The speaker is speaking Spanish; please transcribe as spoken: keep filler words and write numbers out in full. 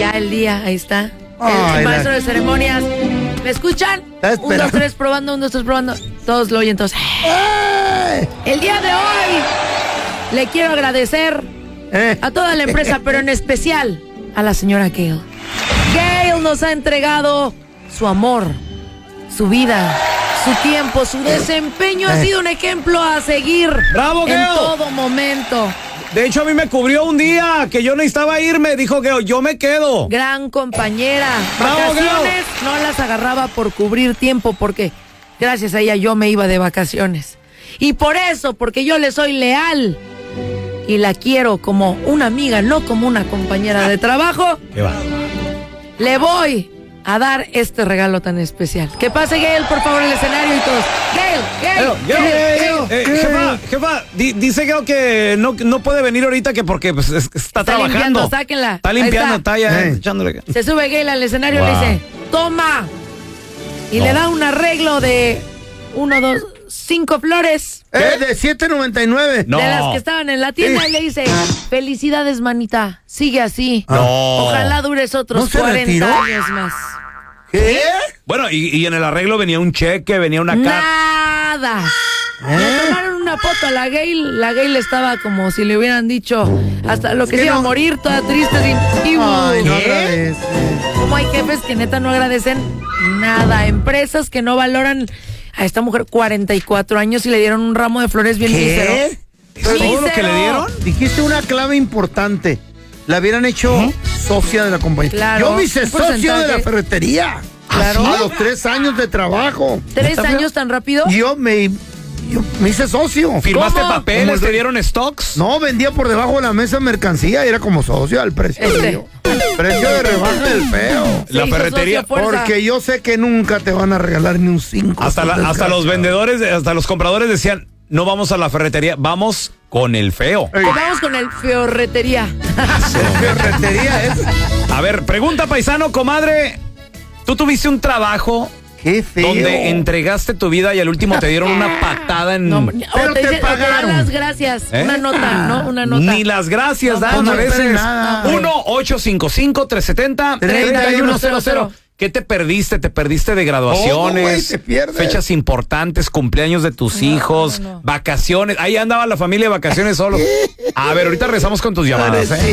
Ya el día, ahí está. Ay, el, el maestro la... de ceremonias. ¿Me escuchan? Un, dos, tres, probando, un, dos, tres, probando. Todos lo oyen, entonces. ¡Ay! El día de hoy le quiero agradecer ¿Eh? a toda la empresa, pero en especial a la señora Gail. Gail nos ha entregado su amor, su vida, su tiempo, su desempeño. Ha sido un ejemplo a seguir. ¡Bravo, Gail! En todo momento. De hecho, a mí me cubrió un día que yo necesitaba irme. Dijo que yo me quedo. Gran compañera. ¡Bravo, vacaciones Gail! no las agarraba por cubrir tiempo, porque gracias a ella yo me iba de vacaciones. Y por eso, porque yo le soy leal y la quiero como una amiga, no como una compañera de trabajo. ¿Qué va? Le voy a dar este regalo tan especial. Que pase Gail, por favor, el escenario y todos. Gail, Gail, Gail, Gail, Gail, Gail. Eh, jefa, jefa, di, dice Gail que no, no puede venir ahorita que porque pues, es, está, está trabajando. Limpiando, sáquenla. Está limpiando, está, está ya eh. echándole. Se sube Gail al escenario wow. y le dice, toma. Y no. le da un arreglo de uno, dos, cinco flores. Eh, de siete noventa y nueve. No. De las que estaban en la tienda. Sí. Y le dice, felicidades, manita. Sigue así. No. Ojalá dures otros ¿No cuarenta años más. ¿Qué? Bueno, y, y en el arreglo venía un cheque, venía una carta. Nada. ¿Eh? Le tomaron una foto a la Gail. La Gail estaba como si le hubieran dicho hasta lo que se iba no? a morir, toda triste. Sin... Ay, no agradece. Como hay jefes que neta no agradecen nada. Empresas que no valoran a esta mujer cuarenta y cuatro años y le dieron un ramo de flores bien mísero. ¿Es todo lo que le dieron? Dijiste una clave importante. La hubieran hecho ¿Eh? socia de la compañía. Claro, yo me hice socio de la ferretería. Claro. A los tres años de trabajo. ¿Tres años tan rápido? Yo me, yo me hice socio. ¿Firmaste ¿Cómo? papeles? ¿Te dieron stocks? No, vendía por debajo de la mesa mercancía y era como socio al precio. Este. Precio de rebaja del feo. La ferretería. Porque yo sé que nunca te van a regalar ni un cinco. Hasta, la, hasta los vendedores, hasta los compradores decían, no vamos a la ferretería, vamos con el feo. Ey. Vamos con el feorretería. Feorretería es. A ver, pregunta paisano, comadre. ¿Tú tuviste un trabajo Qué feo. donde entregaste tu vida y al último te dieron una patada en... No, pero te, te, te pagaron. te dan las gracias. ¿Eh? Una nota, ¿no? Una nota. Ni las gracias no, dan no, a veces. No, uno ocho cinco cinco, tres siete cero, tres uno cero cero. ¿Qué te perdiste? Te perdiste de graduaciones, oh, wey, te pierdes. Fechas importantes, cumpleaños de tus no, hijos, no, no. vacaciones. Ahí andaba la familia de vacaciones solo. A ver, ahorita regresamos con tus llamadas, ¿eh?